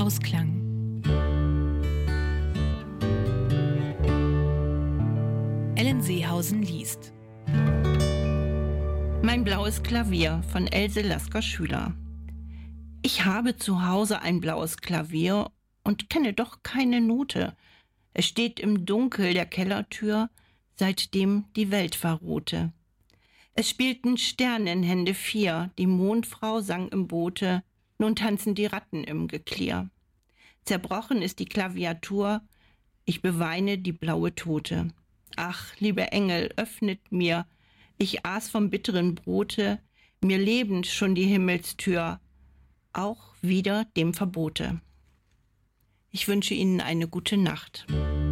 Ausklang. Ellen Seehausen liest. Mein blaues Klavier von Else Lasker-Schüler. Ich habe zu Hause ein blaues Klavier und kenne doch keine Note. Es steht im Dunkel der Kellertür, seitdem die Welt verrohte. Es spielten Sternenhände 4, die Mondfrau sang im Boote, nun tanzen die Ratten im Geklirr. Zerbrochen ist die Klaviatur, ich beweine die blaue Tote. Ach, liebe Engel, öffnet mir, ich aß vom bitteren Brote, mir lebend schon die Himmelstür, auch wieder dem Verbote. Ich wünsche Ihnen eine gute Nacht.